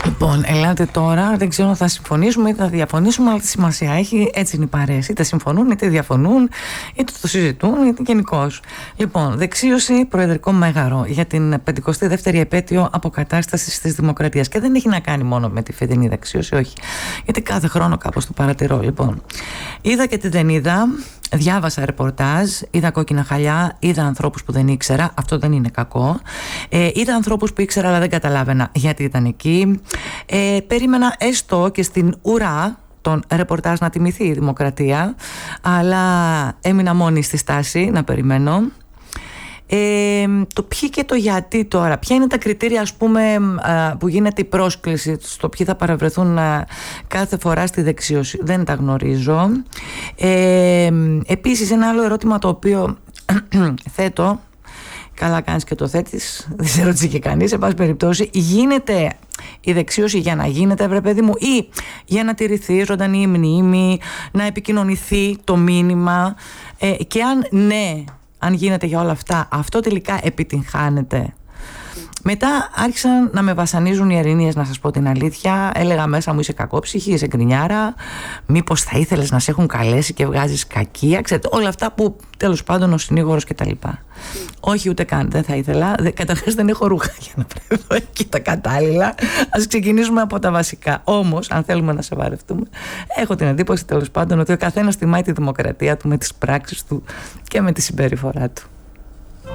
Λοιπόν, ελάτε τώρα, δεν ξέρω αν θα συμφωνήσουμε είτε θα διαφωνήσουμε, αλλά τι σημασία έχει, έτσι είναι οι παρέες. Είτε συμφωνούν, είτε διαφωνούν, είτε το συζητούν, είτε γενικώς. Λοιπόν, δεξίωση προεδρικό μέγαρο για την 52η επέτειο αποκατάστασης της δημοκρατίας. Και δεν έχει να κάνει μόνο με τη φετινή δεξίωση, όχι. Γιατί κάθε χρόνο κάπως το παρατηρώ. Λοιπόν, είδα και τι δεν είδα. Διάβασα ρεπορτάζ, είδα κόκκινα χαλιά, είδα ανθρώπους που δεν ήξερα, αυτό δεν είναι κακό. Είδα ανθρώπους που ήξερα αλλά δεν καταλάβαινα γιατί ήταν εκεί. Περίμενα έστω και στην ουρά τον ρεπορτάζ να τιμηθεί η δημοκρατία, αλλά έμεινα μόνη στη στάση να περιμένω. Το ποιοι και το γιατί τώρα, ποια είναι τα κριτήρια, ας πούμε, που γίνεται η πρόσκληση στο ποιοι θα παραβρεθούν κάθε φορά στη δεξίωση, δεν τα γνωρίζω. Επίσης ένα άλλο ερώτημα το οποίο θέτω, καλά κάνεις και το θέτεις, δεν σε ρώτησε και κανείς, σε πάση περιπτώσει, γίνεται η δεξίωση για να γίνεται, βρε παιδί μου, ή για να τηρηθεί ζωντανή η μνήμη, να επικοινωνηθεί το μήνυμα, και αν ναι, αν γίνεται για όλα αυτά, αυτό τελικά επιτυγχάνεται? Μετά άρχισαν να με βασανίζουν οι ειρηνίες, να σας πω την αλήθεια. Έλεγα μέσα μου, είσαι κακόψυχη, είσαι γκρινιάρα, μήπως θα ήθελες να σε έχουν καλέσει και βγάζεις κακία, ξέρετε, όλα αυτά που τέλος πάντων ο συνήγορος κτλ. Όχι, ούτε καν, δεν θα ήθελα. Καταρχάς δεν έχω ρούχα για να βρεθώ εκεί τα κατάλληλα. Ας ξεκινήσουμε από τα βασικά. Όμως, αν θέλουμε να σεβαρευτούμε, έχω την εντύπωση τέλος πάντων ότι ο καθένας τιμάει τη δημοκρατία του με τις πράξεις του και με τη συμπεριφορά του.